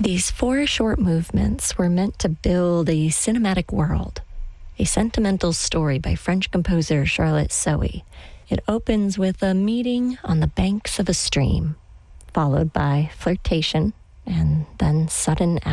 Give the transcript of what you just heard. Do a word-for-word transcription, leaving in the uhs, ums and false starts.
These four short movements were meant to build a cinematic world, a sentimental story by French composer Charlotte Sohy. It opens with a meeting on the banks of a stream, followed by flirtation and then sudden